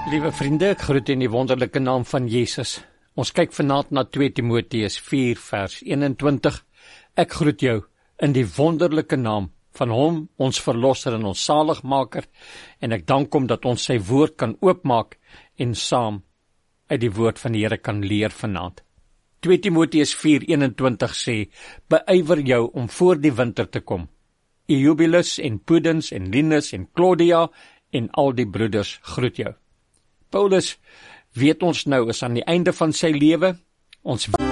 Liewe vriende, ek groet in die wonderlike naam van Jesus. Ons kyk vanaand na 2 Timoteus 4 vers 21. Ek groet jou in die wonderlike naam van hom, ons verlosser en ons saligmaker, en ek dank hom dat ons sy woord kan oopmaak en saam uit die woord van die Here kan leer vanaand. 2 Timoteus 4:21 sê, beywer jou om voor die winter te kom. Eubulus en Pudens en Linus en Claudia en al die broeders groet jou. Paulus, weet ons nou, is aan die einde van sy lewe. Ons